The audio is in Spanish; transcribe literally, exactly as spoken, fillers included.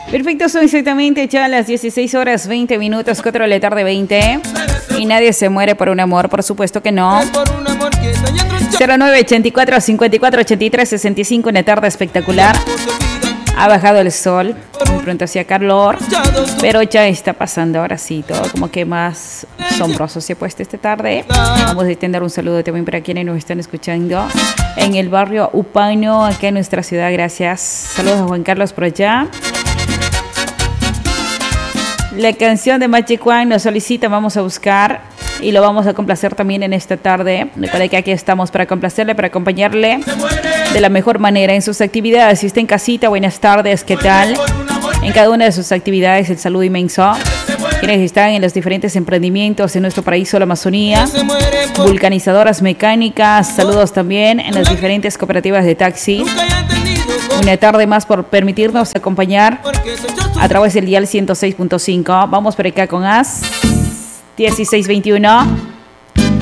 Perfecto, son exactamente ya las dieciséis horas veinte minutos, cuatro de la tarde veinte. Y nadie se muere por un amor, por supuesto que no. cero nueve ochenta y cuatro, cincuenta y cuatro, ochenta y tres, sesenta y cinco, una tarde espectacular. Ha bajado el sol, muy pronto hacía calor, pero ya está pasando ahora sí, todo como que más sombroso se ha puesto esta tarde. Vamos a extender un saludo también para quienes nos están escuchando en el barrio Upano, acá en nuestra ciudad, gracias. Saludos a Juan Carlos por allá. La canción de Magic One nos solicita, vamos a buscar y lo vamos a complacer también en esta tarde. Recuerda que aquí estamos para complacerle, para acompañarle de la mejor manera en sus actividades. Si está en casita, buenas tardes, ¿qué tal? En cada una de sus actividades, el saludo inmenso. Quienes están en los diferentes emprendimientos en nuestro paraíso, la Amazonía, vulcanizadoras mecánicas, saludos también en las diferentes cooperativas de taxi. Una tarde más por permitirnos acompañar a través del dial ciento seis punto cinco. Vamos por acá con A S dieciséis veintiuno.